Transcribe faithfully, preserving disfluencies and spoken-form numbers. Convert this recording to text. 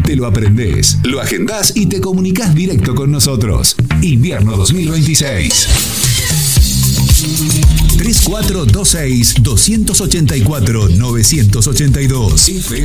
te lo aprendés, lo agendás y te comunicás directo con nosotros. Invierno dos mil veintiséis. tres cuatro dos seis, dos ocho cuatro, nueve ocho dos.